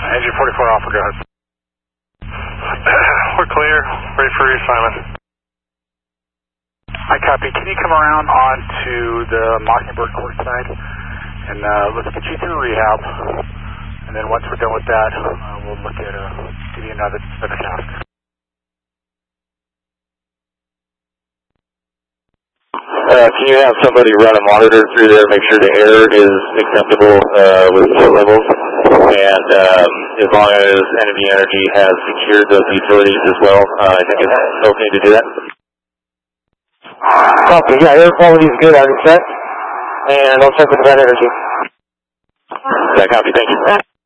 Engine 44 Alpha, go ahead. We're clear, ready for reassignment. I copy. Can you come around onto the Mockingbird court side? And let's get you through rehab. And then once we're done with that, we'll look at give you another task. Can you have somebody run a monitor through there, make sure the air is acceptable with flow levels, and as long as Enemy Energy has secured those utilities as well, I think it's okay to do that. Copy. Yeah, air quality is good. I'll set, and I'll check with Red Energy. Yeah, copy. Thank you.